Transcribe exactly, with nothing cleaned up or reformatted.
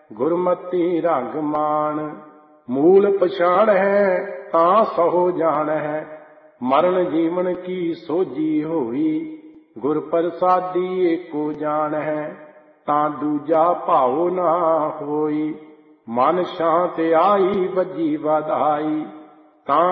ਗੁਰਮਤਿ ਰੰਗ ਮਾਨ। ਮੂਲ ਪਛਾਣ ਹੈ ਤਾਂ ਸਹੋ ਜਾਣ ਹੈ, ਮਰਨ ਜੀਵਨ ਕੀ ਸੋਝੀ ਹੋਈ। ਗੁਰ ਪ੍ਰਸਾਦੀ ਏਕੋ ਜਾਣ ਹੈ, ਤਾਂ ਦੂਜਾ ਭਾਉ ਨਾ ਹੋਈ। ਮਨ ਸ਼ਾਂਤ ਆਈ ਵੱਜੀ ਵਧਾਈ, ਤਾਂ